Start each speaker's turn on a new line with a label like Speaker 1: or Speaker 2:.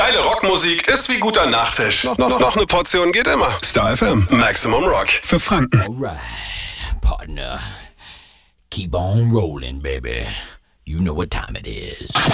Speaker 1: Geile Rockmusik ist wie guter Nachtisch. Noch eine Portion geht immer. Star FM, Maximum Rock. Für Franken.
Speaker 2: Alright, partner. Keep on rolling, baby. You know what time it is.